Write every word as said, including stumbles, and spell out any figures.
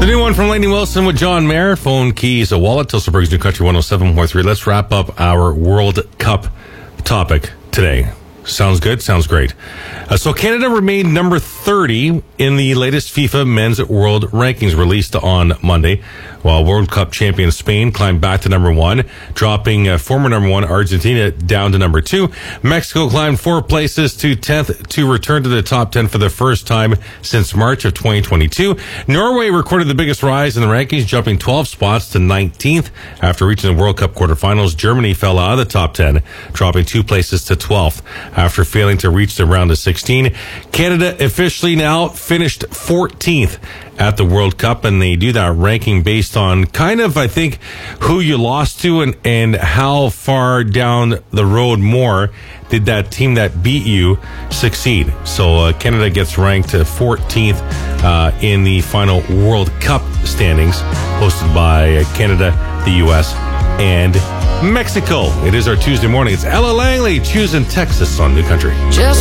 The new one from Lainey Wilson with John Mayer. Phone, keys, a wallet. Tilsonburg's New Country one oh seven point three. Let's wrap up our World Cup topic today. Sounds good? Sounds great. Uh, so Canada remained number thirty in the latest FIFA Men's World Rankings released on Monday, while World Cup champion Spain climbed back to number one, dropping uh, former number one Argentina down to number two. Mexico climbed four places to tenth to return to the top ten for the first time since March of twenty twenty-two. Norway recorded the biggest rise in the rankings, jumping twelve spots to nineteenth. After reaching the World Cup quarterfinals, Germany fell out of the top ten, dropping two places to twelfth. After failing to reach the round of sixteen, Canada officially now finished fourteenth at the World Cup, and they do that ranking based on kind of, I think, who you lost to and, and how far down the road more did that team that beat you succeed. So uh, Canada gets ranked uh, fourteenth uh, in the final World Cup standings, hosted by uh, Canada, the U S, and Mexico. It is our Tuesday morning. It's Ella Langley choosing Texas on New Country. Just